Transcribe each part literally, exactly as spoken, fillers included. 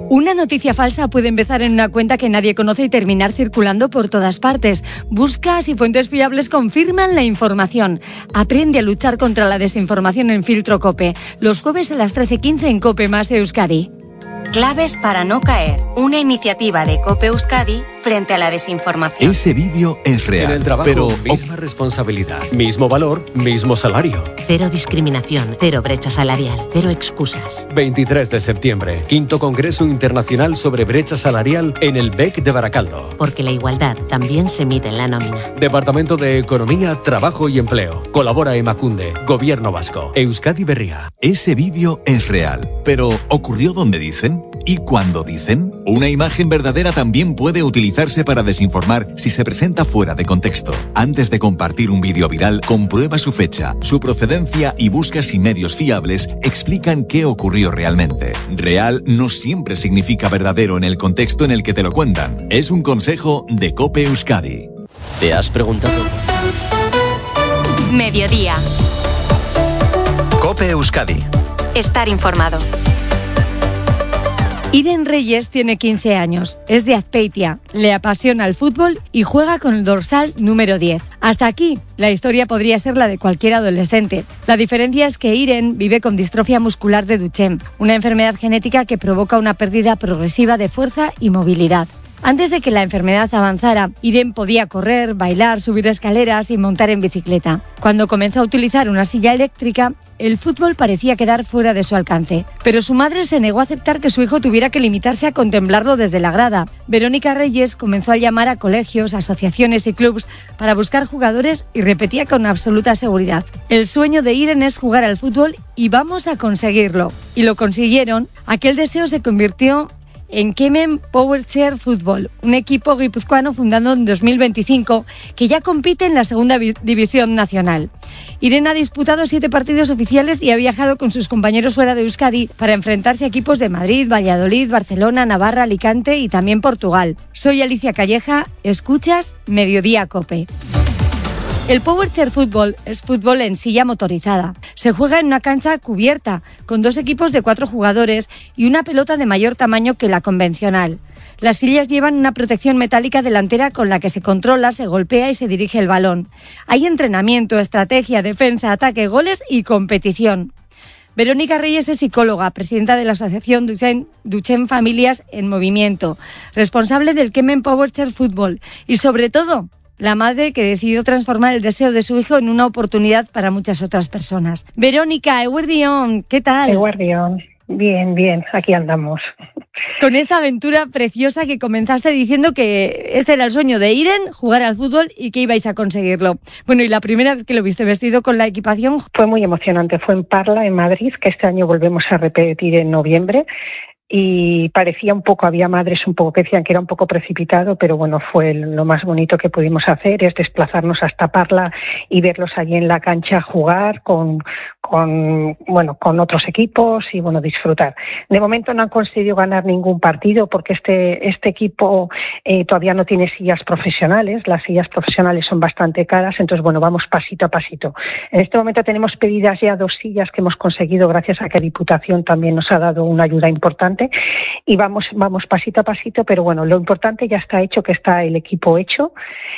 Una noticia falsa puede empezar en una cuenta que nadie conoce y terminar circulando por todas partes. Busca si fuentes fiables confirman la información. Aprende a luchar contra la desinformación en Filtro COPE. Los jueves a las trece quince en COPE más Euskadi. Claves para no caer. Una iniciativa de COPE Euskadi frente a la desinformación. Ese vídeo es real. En el trabajo, pero misma responsabilidad, mismo valor, mismo salario. Cero discriminación, cero brecha salarial, cero excusas. veintitrés de septiembre, quinto Congreso Internacional sobre Brecha Salarial en el B E C de Baracaldo. Porque la igualdad también se mide en la nómina. Departamento de Economía, Trabajo y Empleo. Colabora Emakunde, Gobierno Vasco, Euskadi Berria. Ese vídeo es real, pero ¿ocurrió donde dicen? ¿Y cuando dicen? Una imagen verdadera también puede utilizarse para desinformar si se presenta fuera de contexto. Antes de compartir un vídeo viral, comprueba su fecha, su procedencia y busca si medios fiables explican qué ocurrió realmente. Real no siempre significa verdadero en el contexto en el que te lo cuentan. Es un consejo de COPE Euskadi. ¿Te has preguntado? Mediodía. COPE Euskadi. Estar informado. Iren Reyes tiene quince años, es de Azpeitia, le apasiona el fútbol y juega con el dorsal número diez. Hasta aquí, la historia podría ser la de cualquier adolescente. La diferencia es que Iren vive con distrofia muscular de Duchenne, una enfermedad genética que provoca una pérdida progresiva de fuerza y movilidad. Antes de que la enfermedad avanzara, Iren podía correr, bailar, subir escaleras y montar en bicicleta. Cuando comenzó a utilizar una silla eléctrica, el fútbol parecía quedar fuera de su alcance. Pero su madre se negó a aceptar que su hijo tuviera que limitarse a contemplarlo desde la grada. Verónica Reyes comenzó a llamar a colegios, asociaciones y clubs para buscar jugadores y repetía con absoluta seguridad: el sueño de Iren es jugar al fútbol y vamos a conseguirlo. Y lo consiguieron. Aquel deseo se convirtió en Kemen Powerchair Fútbol, un equipo guipuzcoano fundado en dos mil veinticinco que ya compite en la segunda división nacional. Iren ha disputado siete partidos oficiales y ha viajado con sus compañeros fuera de Euskadi para enfrentarse a equipos de Madrid, Valladolid, Barcelona, Navarra, Alicante y también Portugal. Soy Alicia Calleja, escuchas Mediodía COPE. El Powerchair Fútbol es fútbol en silla motorizada. Se juega en una cancha cubierta, con dos equipos de cuatro jugadores y una pelota de mayor tamaño que la convencional. Las sillas llevan una protección metálica delantera con la que se controla, se golpea y se dirige el balón. Hay entrenamiento, estrategia, defensa, ataque, goles y competición. Verónica Reyes es psicóloga, presidenta de la asociación Duchenne, Duchenne Familias en Movimiento, responsable del Kemen Powerchair Fútbol y, sobre todo, la madre que decidió transformar el deseo de su hijo en una oportunidad para muchas otras personas. Verónica, Eguerdión, ¿qué tal? Eguerdión, bien, bien, aquí andamos. Con esta aventura preciosa que comenzaste diciendo que este era el sueño de Iren, jugar al fútbol y que ibais a conseguirlo. Bueno, y la primera vez que lo viste vestido con la equipación... Fue muy emocionante, fue en Parla, en Madrid, que este año volvemos a repetir en noviembre. Y parecía un poco, había madres un poco que decían que era un poco precipitado, pero bueno, fue lo más bonito que pudimos hacer, es desplazarnos hasta Parla y verlos allí en la cancha jugar con, con, bueno, con otros equipos y bueno, disfrutar. De momento no han conseguido ganar ningún partido porque este, este equipo eh, todavía no tiene sillas profesionales, las sillas profesionales son bastante caras, entonces bueno, vamos pasito a pasito. En este momento tenemos pedidas ya dos sillas que hemos conseguido gracias a que Diputación también nos ha dado una ayuda importante. Y vamos, vamos pasito a pasito, pero bueno, lo importante ya está hecho, que está el equipo hecho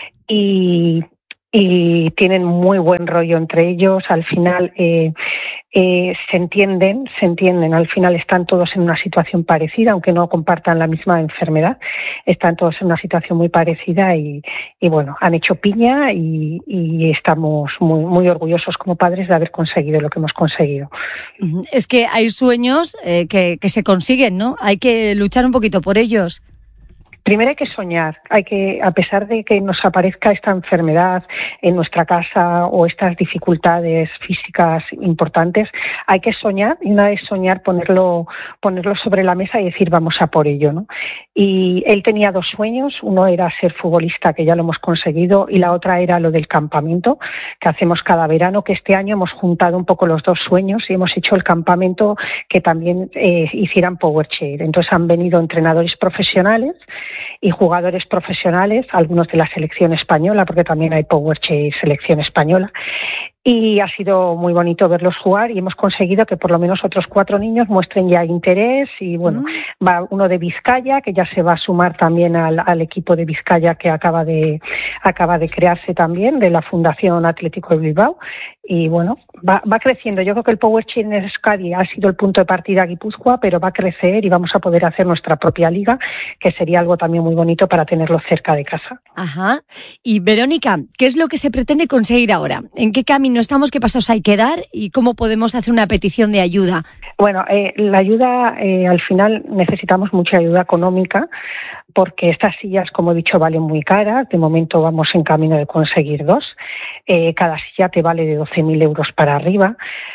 y, y tienen muy buen rollo entre ellos. Al final eh, eh, se entienden, se entienden. Al final están todos en una situación parecida, aunque no compartan la misma enfermedad. Están todos en una situación muy parecida y, y bueno, han hecho piña y, y estamos muy, muy orgullosos como padres de haber conseguido lo que hemos conseguido. Es que hay sueños eh, que, que se consiguen, ¿no? Hay que luchar un poquito por ellos. Primero hay que soñar, hay que, a pesar de que nos aparezca esta enfermedad en nuestra casa o estas dificultades físicas importantes, hay que soñar y una vez soñar ponerlo, ponerlo sobre la mesa y decir vamos a por ello, ¿no? Y él tenía dos sueños, uno era ser futbolista, que ya lo hemos conseguido, y la otra era lo del campamento que hacemos cada verano, que este año hemos juntado un poco los dos sueños y hemos hecho el campamento que también eh, hicieran Powerchair. Entonces han venido entrenadores profesionales y jugadores profesionales, algunos de la selección española, porque también hay PowerChair selección española. Y ha sido muy bonito verlos jugar y hemos conseguido que por lo menos otros cuatro niños muestren ya interés y bueno, mm. va uno de Vizcaya que ya se va a sumar también al, al equipo de Vizcaya que acaba de acaba de crearse también de la Fundación Atlético de Bilbao y bueno, va, va creciendo. Yo creo que el PowerChair en Euskadi ha sido el punto de partida a Guipúzcoa, pero va a crecer y vamos a poder hacer nuestra propia liga, que sería algo también muy bonito para tenerlo cerca de casa. Ajá. Y Verónica, ¿qué es lo que se pretende conseguir ahora? ¿En qué camino estamos? ¿Qué pasos hay que dar? ¿Y cómo podemos hacer una petición de ayuda? Bueno, eh, la ayuda, eh, al final necesitamos mucha ayuda económica porque estas sillas, como he dicho, valen muy caras. De momento vamos en camino de conseguir dos. Eh, cada silla te vale de doce mil euros para arriba.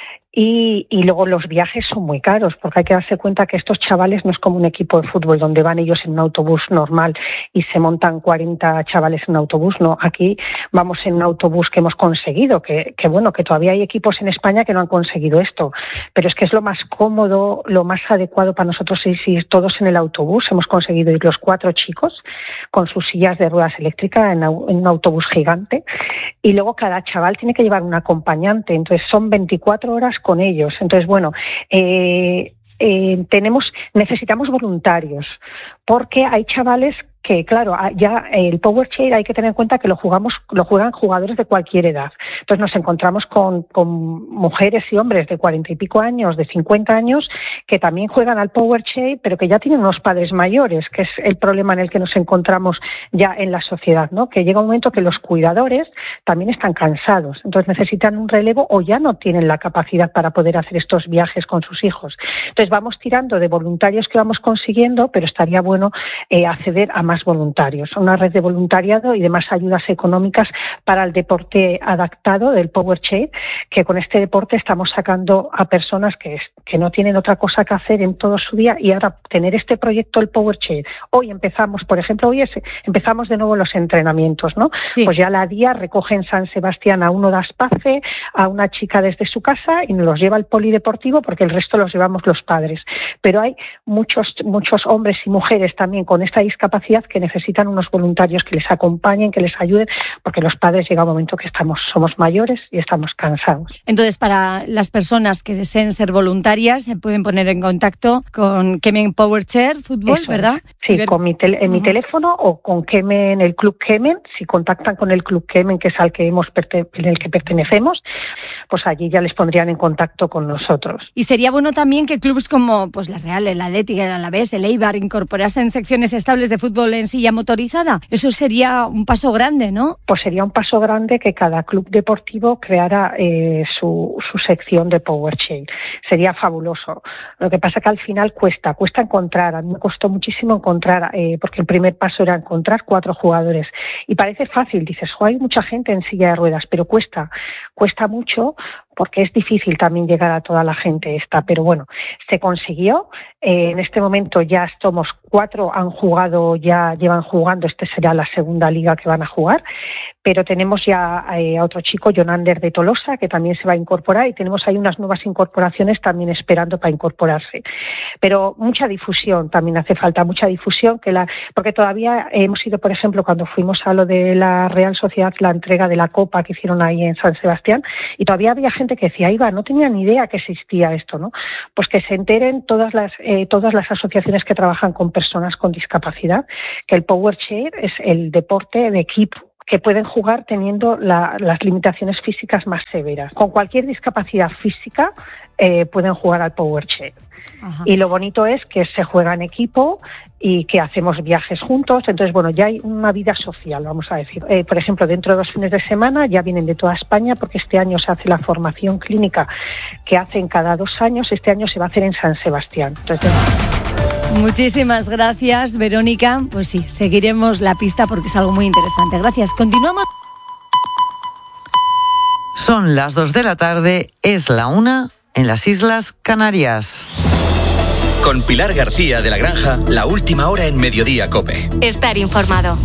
Y, y luego los viajes son muy caros, porque hay que darse cuenta que estos chavales no es como un equipo de fútbol donde van ellos en un autobús normal y se montan cuarenta chavales en un autobús. No, aquí vamos en un autobús que hemos conseguido, que, que bueno, que todavía hay equipos en España que no han conseguido esto, pero es que es lo más cómodo, lo más adecuado para nosotros es ir todos en el autobús. Hemos conseguido ir los cuatro chicos con sus sillas de ruedas eléctricas en, en un autobús gigante y luego cada chaval tiene que llevar un acompañante, entonces son veinticuatro horas con ellos. Entonces, bueno, eh, eh, tenemos, necesitamos voluntarios, porque hay chavales que, claro, ya el PowerChair hay que tener en cuenta que lo jugamos, lo juegan jugadores de cualquier edad. Entonces nos encontramos con, con mujeres y hombres de cuarenta y pico años, de cincuenta años, que también juegan al PowerChair, pero que ya tienen unos padres mayores, que es el problema en el que nos encontramos ya en la sociedad, ¿no? Que llega un momento que los cuidadores también están cansados, entonces necesitan un relevo o ya no tienen la capacidad para poder hacer estos viajes con sus hijos. Entonces vamos tirando de voluntarios que vamos consiguiendo, pero estaría bueno eh, acceder a más voluntarios, una red de voluntariado y de más ayudas económicas para el deporte adaptado del PowerChair, que con este deporte estamos sacando a personas que, que no tienen otra cosa que hacer en todo su día y ahora tener este proyecto del PowerChair. Hoy empezamos, por ejemplo, hoy es, empezamos de nuevo los entrenamientos, ¿no? Sí. Pues ya la D I A recoge en San Sebastián a uno de Aspace, a una chica desde su casa y nos los lleva al polideportivo porque el resto los llevamos los padres. Pero hay muchos, muchos hombres y mujeres también con esta discapacidad que necesitan unos voluntarios que les acompañen, que les ayuden, porque los padres llega un momento que estamos, somos mayores y estamos cansados. Entonces, para las personas que deseen ser voluntarias, se pueden poner en contacto con Kemen PowerChair Fútbol, Eso ¿verdad? Es. Sí, ver... con mi tel- en uh-huh. mi teléfono o con Kemen, el Club Kemen. Si contactan con el Club Kemen, que es al que hemos perte- en el que pertenecemos, pues allí ya les pondrían en contacto con nosotros. Y sería bueno también que clubes como pues la Real, el Atlético, el Alavés, el Eibar incorporasen secciones estables de fútbol en silla motorizada. Eso sería un paso grande, ¿no? Pues sería un paso grande que cada club deportivo creara eh, su, su sección de PowerChair. Sería fabuloso. Lo que pasa que al final cuesta, cuesta encontrar. A mí me costó muchísimo encontrar, eh, porque el primer paso era encontrar cuatro jugadores. Y parece fácil, dices, jo, hay mucha gente en silla de ruedas, pero cuesta, cuesta mucho porque es difícil también llegar a toda la gente esta, pero bueno, se consiguió. Eh, en este momento ya somos cuatro, han jugado, ya llevan jugando, este será la segunda liga que van a jugar, pero tenemos ya eh, a otro chico, Jonander de Tolosa, que también se va a incorporar y tenemos ahí unas nuevas incorporaciones también esperando para incorporarse. Pero mucha difusión, también hace falta mucha difusión, que la, porque todavía hemos ido, por ejemplo, cuando fuimos a lo de la Real Sociedad, la entrega de la Copa que hicieron ahí en San Sebastián, y todavía había gente que decía, Iba, no tenía ni idea que existía esto, ¿no? Pues que se enteren todas las eh, todas las asociaciones que trabajan con personas con discapacidad, que el PowerChair es el deporte de equipo que pueden jugar teniendo la, las limitaciones físicas más severas. Con cualquier discapacidad física eh, pueden jugar al PowerChair. Ajá. Y lo bonito es que se juega en equipo y que hacemos viajes juntos. Entonces, bueno, ya hay una vida social, vamos a decir. Eh, por ejemplo, dentro de dos fines de semana ya vienen de toda España porque este año se hace la formación clínica que hacen cada dos años. Este año se va a hacer en San Sebastián. Entonces, muchísimas gracias, Verónica. Pues sí, seguiremos la pista porque es algo muy interesante. Gracias. Continuamos. Son las dos de la tarde, es la una en las Islas Canarias. Con Pilar García de la Granja, la última hora en Mediodía COPE. Estar informado.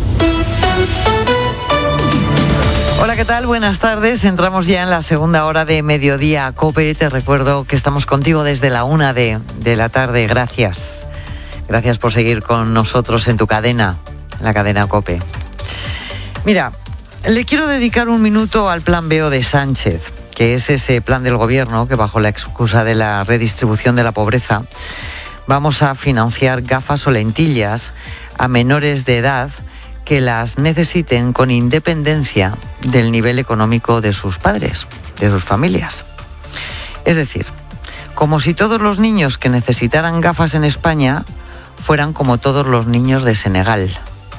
Hola, ¿qué tal? Buenas tardes. Entramos ya en la segunda hora de Mediodía COPE. Te recuerdo que estamos contigo desde la una de, de la tarde. Gracias. Gracias por seguir con nosotros en tu cadena. la cadena COPE. Mira, le quiero dedicar un minuto al plan B O de Sánchez, que es ese plan del gobierno que bajo la excusa de la redistribución de la pobreza vamos a financiar gafas o lentillas a menores de edad que las necesiten con independencia del nivel económico de sus padres, de sus familias. Es decir, como si todos los niños que necesitaran gafas en España fueran como todos los niños de Senegal.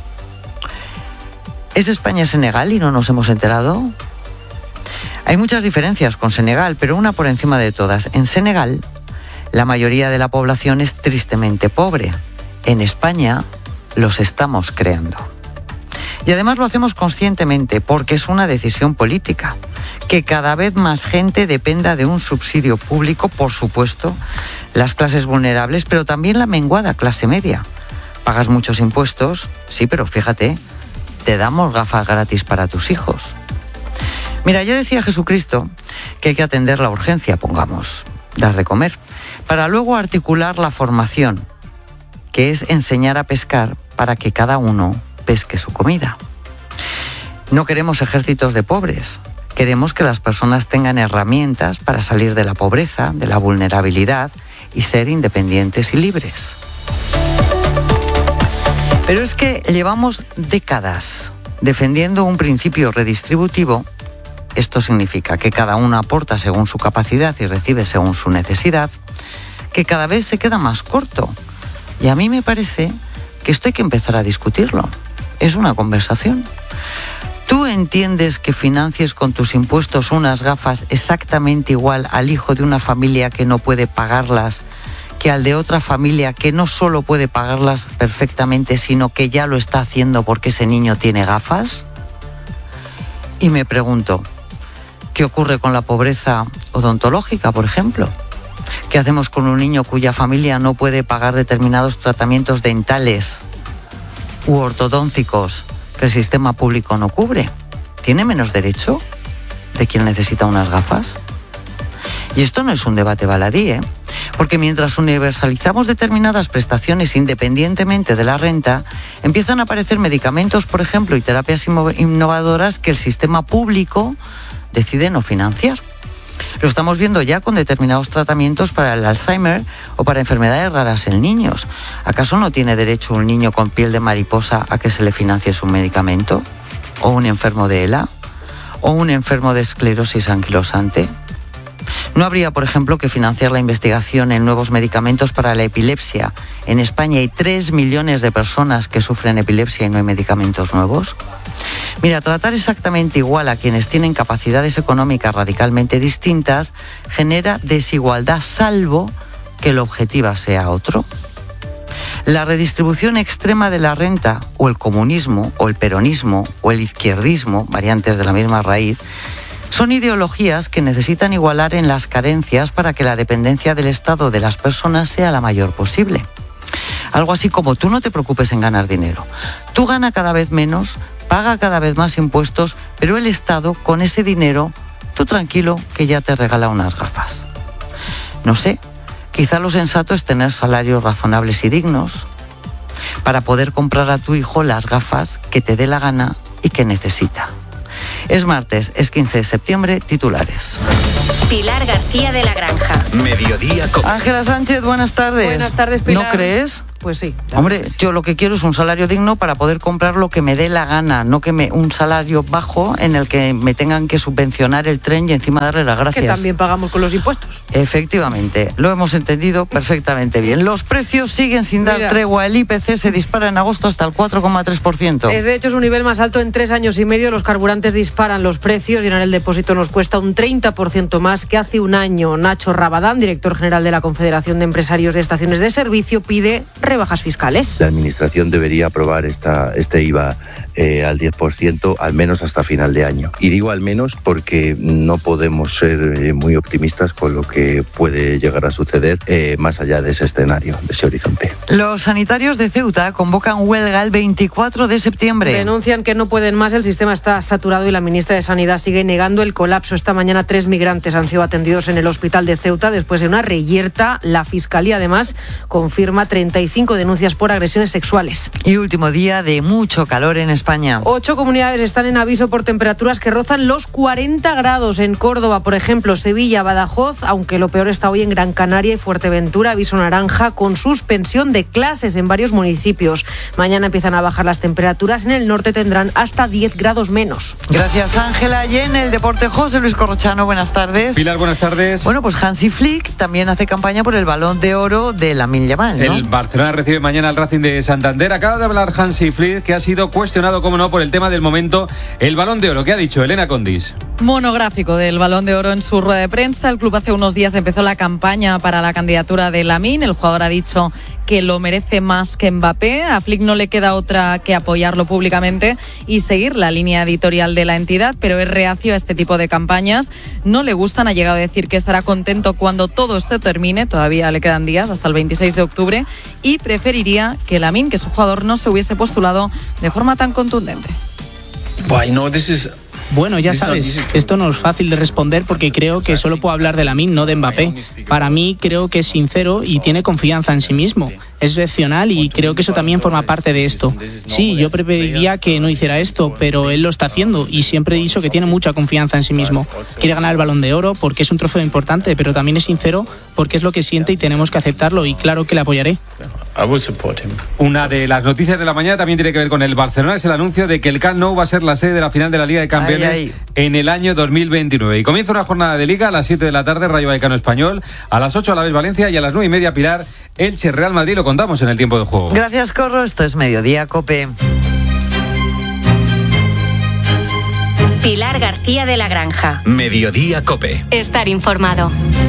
¿Es España Senegal y no nos hemos enterado? Hay muchas diferencias con Senegal, pero una por encima de todas. En Senegal, la mayoría de la población es tristemente pobre. En España, los estamos creando. Y además lo hacemos conscientemente, porque es una decisión política. Que cada vez más gente dependa de un subsidio público, por supuesto, las clases vulnerables, pero también la menguada clase media. Pagas muchos impuestos, sí, pero fíjate, te damos gafas gratis para tus hijos. Mira, ya decía Jesucristo que hay que atender la urgencia, pongamos, dar de comer, para luego articular la formación, que es enseñar a pescar para que cada uno pesque su comida. No queremos ejércitos de pobres, queremos que las personas tengan herramientas para salir de la pobreza, de la vulnerabilidad y ser independientes y libres. Pero es que llevamos décadas defendiendo un principio redistributivo. Esto significa que cada uno aporta según su capacidad y recibe según su necesidad, que cada vez se queda más corto. Y a mí me parece que esto hay que empezar a discutirlo. Es una conversación. ¿Tú entiendes que financies con tus impuestos unas gafas exactamente igual al hijo de una familia que no puede pagarlas que al de otra familia que no solo puede pagarlas perfectamente, sino que ya lo está haciendo porque ese niño tiene gafas? Y me pregunto, ¿qué ocurre con la pobreza odontológica, por ejemplo? ¿Qué hacemos con un niño cuya familia no puede pagar determinados tratamientos dentales u ortodónticos que el sistema público no cubre? ¿Tiene menos derecho de quien necesita unas gafas? Y esto no es un debate baladí, ¿eh? Porque mientras universalizamos determinadas prestaciones independientemente de la renta, empiezan a aparecer medicamentos, por ejemplo, y terapias innovadoras que el sistema público decide no financiar. Lo estamos viendo ya con determinados tratamientos para el Alzheimer o para enfermedades raras en niños. ¿Acaso no tiene derecho un niño con piel de mariposa a que se le financie su medicamento? ¿O un enfermo de E L A? ¿O un enfermo de esclerosis anquilosante? ¿No habría, por ejemplo, que financiar la investigación en nuevos medicamentos para la epilepsia? En España hay tres millones de personas que sufren epilepsia y no hay medicamentos nuevos. Mira, tratar exactamente igual a quienes tienen capacidades económicas radicalmente distintas genera desigualdad, salvo que el objetivo sea otro. La redistribución extrema de la renta, o el comunismo, o el peronismo, o el izquierdismo, variantes de la misma raíz, son ideologías que necesitan igualar en las carencias para que la dependencia del Estado de las personas sea la mayor posible. Algo así como: tú no te preocupes en ganar dinero. Tú gana cada vez menos, paga cada vez más impuestos, pero el Estado, con ese dinero, tú tranquilo que ya te regala unas gafas. No sé, quizá lo sensato es tener salarios razonables y dignos para poder comprar a tu hijo las gafas que te dé la gana y que necesita. Es martes, es quince de septiembre, titulares. Pilar García de la Granja. Mediodía Cope. Ángela Sánchez, buenas tardes. Buenas tardes, Pilar. ¿No crees? Pues sí. Hombre, yo lo que quiero es un salario digno para poder comprar lo que me dé la gana, no que me un salario bajo en el que me tengan que subvencionar el tren y encima darle las gracias. Que también pagamos con los impuestos. Efectivamente, lo hemos entendido perfectamente bien. Los precios siguen sin dar Mira. tregua. El I P C se dispara en agosto hasta el cuatro coma tres por ciento. Es de hecho es un nivel más alto en tres años y medio. Los carburantes disparan los precios y en el depósito nos cuesta un treinta por ciento más que hace un año. Nacho Rabadán, director general de la Confederación de Empresarios de Estaciones de Servicio, pide rebajas fiscales. La Administración debería aprobar esta, este I V A eh, al diez por ciento al menos hasta final de año. Y digo al menos porque no podemos ser eh, muy optimistas con lo que puede llegar a suceder eh, más allá de ese escenario, de ese horizonte. Los sanitarios de Ceuta convocan huelga el veinticuatro de septiembre. Denuncian que no pueden más, el sistema está saturado y la ministra de Sanidad sigue negando el colapso. Esta mañana tres migrantes han sido atendidos en el hospital de Ceuta después de una reyerta. La Fiscalía además confirma treinta y cinco veinticinco denuncias por agresiones sexuales. Y último día de mucho calor en España. Ocho comunidades están en aviso por temperaturas que rozan los cuarenta grados. En Córdoba, por ejemplo, Sevilla, Badajoz, aunque lo peor está hoy en Gran Canaria y Fuerteventura, aviso naranja con suspensión de clases en varios municipios. Mañana empiezan a bajar las temperaturas, en el norte tendrán hasta diez grados menos. Gracias, Ángela. Y en el deporte, José Luis Corrochano, buenas tardes. Pilar, buenas tardes. Bueno, pues Hansi Flick también hace campaña por el Balón de Oro de Lamine Yamal, ¿no? El Barcelona recibe mañana al Racing de Santander. Acaba de hablar Hansi Flick, que ha sido cuestionado, como no, por el tema del momento, el Balón de Oro. ¿Qué ha dicho Elena Condis? Monográfico del Balón de Oro en su rueda de prensa. El club hace unos días empezó la campaña para la candidatura de Lamine. El jugador ha dicho que lo merece más que Mbappé. A Flick no le queda otra que apoyarlo públicamente y seguir la línea editorial de la entidad, pero es reacio a este tipo de campañas. No le gustan, ha llegado a decir que estará contento cuando todo esto termine, todavía le quedan días hasta el veintiséis de octubre, y preferiría que Lamine, que su jugador, no se hubiese postulado de forma tan contundente. Bueno, ya sabes, esto no es fácil de responder porque creo que solo puedo hablar de Lamine, no de Mbappé. Para mí creo que es sincero y tiene confianza en sí mismo. Es excepcional y creo que eso también forma parte de esto. Sí, yo preferiría que no hiciera esto, pero él lo está haciendo y siempre he dicho que tiene mucha confianza en sí mismo. Quiere ganar el Balón de Oro porque es un trofeo importante, pero también es sincero porque es lo que siente y tenemos que aceptarlo, y claro que le apoyaré. Una de las noticias de la mañana también tiene que ver con el Barcelona, es el anuncio de que el Camp Nou va a ser la sede de la final de la Liga de Campeones ay, ay. en el año dos mil veintinueve. Y comienza una jornada de Liga a las siete de la tarde, Rayo Vallecano Español, a las ocho a la vez Valencia y a las nueve y media Pilar, Elche Real Madrid. Lo contamos en el tiempo de juego. Gracias, Corro. Esto es Mediodía Cope. Pilar García de la Granja. Mediodía Cope. Estar informado.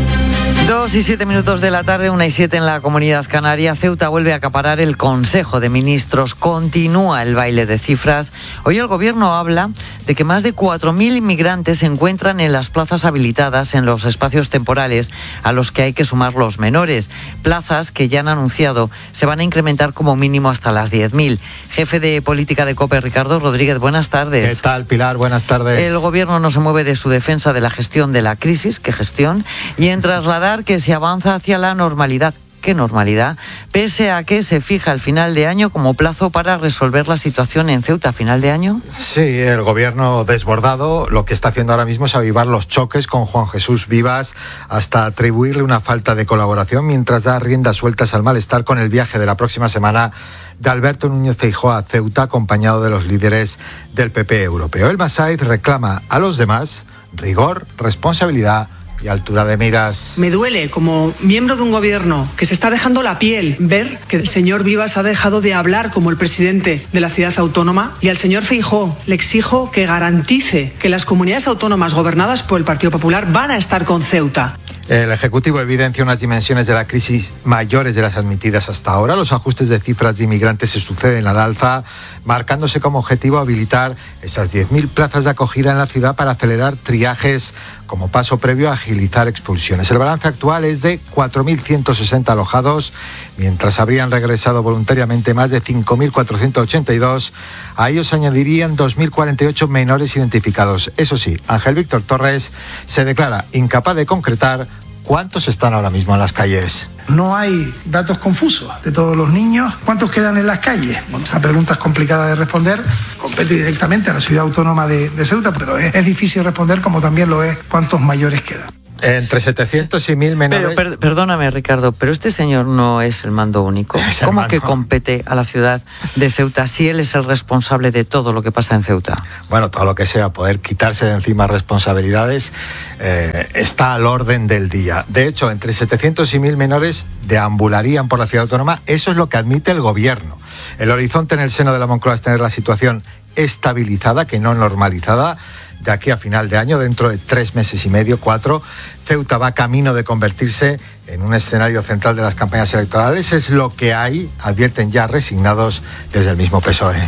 Dos y siete minutos de la tarde, una y siete en la Comunidad Canaria. Ceuta vuelve a acaparar el Consejo de Ministros. Continúa el baile de cifras. Hoy el Gobierno habla de que más de cuatro mil inmigrantes se encuentran en las plazas habilitadas en los espacios temporales, a los que hay que sumar los menores. Plazas que ya han anunciado se van a incrementar como mínimo hasta las diez mil. Jefe de Política de COPE, Ricardo Rodríguez, buenas tardes. ¿Qué tal, Pilar? Buenas tardes. El Gobierno no se mueve de su defensa de la gestión de la crisis, ¿qué gestión? Y en trasladar que se avanza hacia la normalidad. ¿Qué normalidad? Pese a que se fija el final de año como plazo para resolver la situación en Ceuta a final de año. Sí, el Gobierno desbordado lo que está haciendo ahora mismo es avivar los choques con Juan Jesús Vivas hasta atribuirle una falta de colaboración, mientras da riendas sueltas al malestar con el viaje de la próxima semana de Alberto Núñez Feijóo a Ceuta, acompañado de los líderes del P P europeo. El Massaid reclama a los demás rigor, responsabilidad y altura de miras. Me duele, como miembro de un gobierno que se está dejando la piel, ver que el señor Vivas ha dejado de hablar como el presidente de la ciudad autónoma, y al señor Feijóo le exijo que garantice que las comunidades autónomas gobernadas por el Partido Popular van a estar con Ceuta. El Ejecutivo evidencia unas dimensiones de la crisis mayores de las admitidas hasta ahora. Los ajustes de cifras de inmigrantes se suceden al alza, marcándose como objetivo habilitar esas diez mil plazas de acogida en la ciudad para acelerar triajes como paso previo a agilizar expulsiones. El balance actual es de cuatro mil ciento sesenta alojados, mientras habrían regresado voluntariamente más de cinco mil cuatrocientos ochenta y dos. A ellos se añadirían dos mil cuarenta y ocho menores identificados. Eso sí, Ángel Víctor Torres se declara incapaz de concretar cuántos están ahora mismo en las calles. No hay datos confusos de todos los niños. ¿Cuántos quedan en las calles? Bueno, esa pregunta es complicada de responder. Compete directamente a la ciudad autónoma de, de Ceuta, pero es, es difícil responder, como también lo es cuántos mayores quedan. Entre setecientos y mil menores. Pero, per, perdóname, Ricardo, pero este señor no es el mando único. ¿Cómo que compete a la ciudad de Ceuta si él es el responsable de todo lo que pasa en Ceuta? Bueno, todo lo que sea poder quitarse de encima responsabilidades eh, está al orden del día. De hecho, entre setecientos y mil menores deambularían por la ciudad autónoma. Eso es lo que admite el Gobierno. El horizonte en el seno de la Moncloa es tener la situación estabilizada, que no normalizada, de aquí a final de año, dentro de tres meses y medio, cuatro. Ceuta va camino de convertirse en un escenario central de las campañas electorales. Es lo que hay, advierten ya resignados desde el mismo P S O E.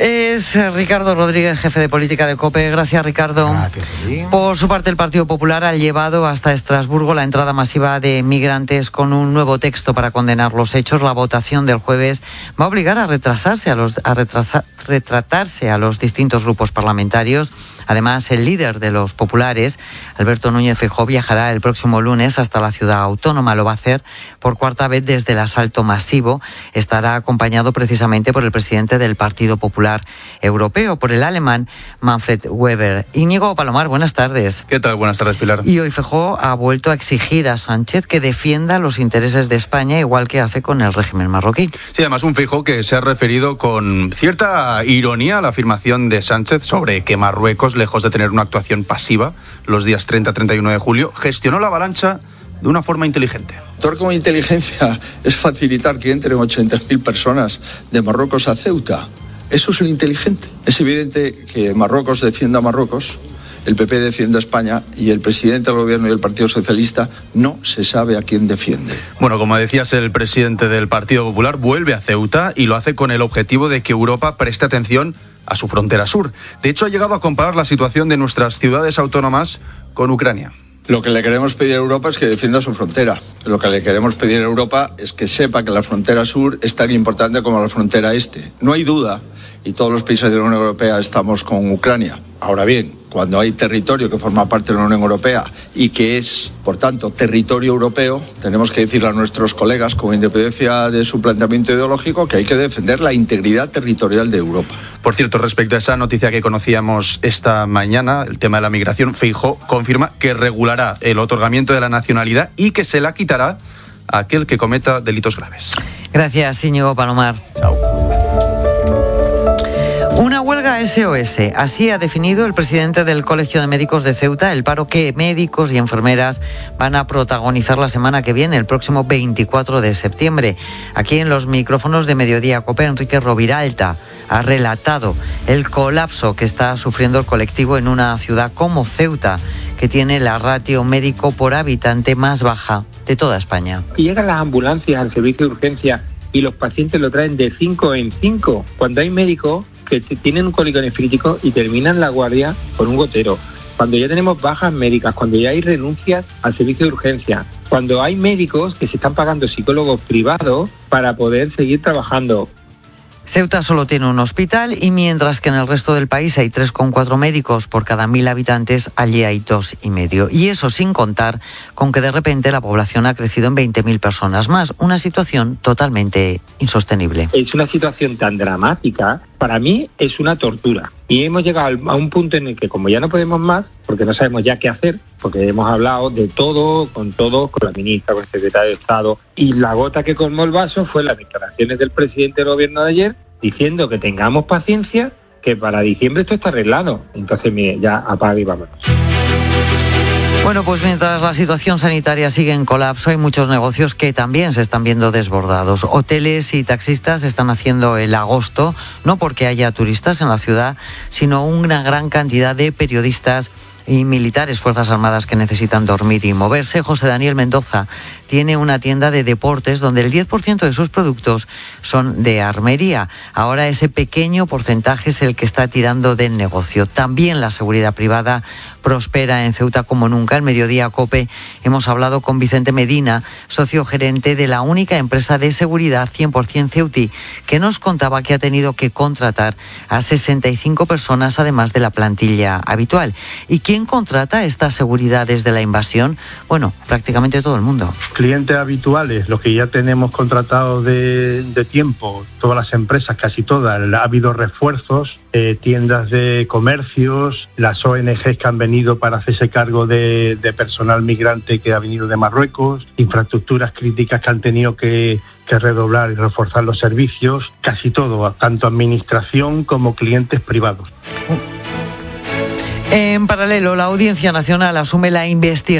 Es Ricardo Rodríguez, jefe de política de COPE. Gracias, Ricardo. Gracias, sí. Por su parte, el Partido Popular ha llevado hasta Estrasburgo la entrada masiva de migrantes con un nuevo texto para condenar los hechos. La votación del jueves va a obligar a retrasarse a los a retrasar, retratarse a los distintos grupos parlamentarios. Además, el líder de los populares, Alberto Núñez Feijóo, viajará el próximo lunes hasta la ciudad autónoma. Lo va a hacer por cuarta vez desde el asalto masivo. Estará acompañado precisamente por el presidente del Partido Popular Europeo, por el alemán Manfred Weber. Íñigo Palomar, buenas tardes. ¿Qué tal? Buenas tardes, Pilar. Y hoy Feijóo ha vuelto a exigir a Sánchez que defienda los intereses de España, igual que hace con el régimen marroquí. Sí, además un Feijóo que se ha referido con cierta ironía a la afirmación de Sánchez sobre que Marruecos, lejos de tener una actuación pasiva los días treinta a treinta y uno de julio, gestionó la avalancha de una forma inteligente. Actuar con inteligencia es facilitar que entren ochenta mil personas de Marruecos a Ceuta. Eso es lo inteligente. Es evidente que Marruecos defienda a Marruecos, el P P defiende a España y el presidente del gobierno y el Partido Socialista no se sabe a quién defiende. Bueno, como decías, el presidente del Partido Popular vuelve a Ceuta y lo hace con el objetivo de que Europa preste atención a su frontera sur. De hecho, ha llegado a comparar la situación de nuestras ciudades autónomas con Ucrania. Lo que le queremos pedir a Europa es que defienda su frontera. Lo que le queremos pedir a Europa es que sepa que la frontera sur es tan importante como la frontera este. No hay duda, y todos los países de la Unión Europea estamos con Ucrania. Ahora bien, cuando hay territorio que forma parte de la Unión Europea y que es, por tanto, territorio europeo, tenemos que decirle a nuestros colegas, con independencia de su planteamiento ideológico, que hay que defender la integridad territorial de Europa. Por cierto, respecto a esa noticia que conocíamos esta mañana, el tema de la migración, Feijóo confirma que regulará el otorgamiento de la nacionalidad y que se la quitará a aquel que cometa delitos graves. Gracias, Íñigo Palomar. Chao. Una huelga S O S, así ha definido el presidente del Colegio de Médicos de Ceuta, el paro que médicos y enfermeras van a protagonizar la semana que viene, el próximo veinticuatro de septiembre. Aquí en los micrófonos de Mediodía Cope, Enrique Roviralta ha relatado el colapso que está sufriendo el colectivo en una ciudad como Ceuta, que tiene la ratio médico por habitante más baja de toda España. Y llegan las ambulancias al servicio de urgencia y los pacientes lo traen de cinco en cinco, cuando hay médicos que tienen un cólico nefrítico y terminan la guardia con un gotero. Cuando ya tenemos bajas médicas, cuando ya hay renuncias al servicio de urgencia, cuando hay médicos que se están pagando psicólogos privados para poder seguir trabajando. Ceuta solo tiene un hospital y mientras que en el resto del país hay tres coma cuatro médicos por cada mil habitantes, allí hay dos y medio. Y eso sin contar con que de repente la población ha crecido en veinte mil personas más. Una situación totalmente insostenible. Es una situación tan dramática, para mí es una tortura. Y hemos llegado a un punto en el que, como ya no podemos más, porque no sabemos ya qué hacer, porque hemos hablado de todo, con todo, con la ministra, con el secretario de Estado, y la gota que colmó el vaso fue las declaraciones del presidente del gobierno de ayer, diciendo que tengamos paciencia, que para diciembre esto está arreglado. Entonces, mire, ya apaga y vámonos. Bueno, pues mientras la situación sanitaria sigue en colapso, hay muchos negocios que también se están viendo desbordados. Hoteles y taxistas están haciendo el agosto, no porque haya turistas en la ciudad, sino una gran cantidad de periodistas y militares, Fuerzas Armadas, que necesitan dormir y moverse. José Daniel Mendoza tiene una tienda de deportes donde el diez por ciento de sus productos son de armería. Ahora ese pequeño porcentaje es el que está tirando del negocio. También la seguridad privada prospera en Ceuta como nunca. El Mediodía Cope hemos hablado con Vicente Medina, socio gerente de la única empresa de seguridad cien por ciento ceutí, que nos contaba que ha tenido que contratar a sesenta y cinco personas además de la plantilla habitual. ¿Y quién contrata esta seguridad desde la invasión? Bueno, prácticamente todo el mundo. Clientes habituales, los que ya tenemos contratados de, de tiempo, todas las empresas, casi todas, ha habido refuerzos, eh, tiendas de comercios, las O N Ges que han venido para hacerse cargo de, de personal migrante que ha venido de Marruecos, infraestructuras críticas que han tenido que, que redoblar y reforzar los servicios, casi todo, tanto administración como clientes privados. En paralelo, la Audiencia Nacional asume la investigación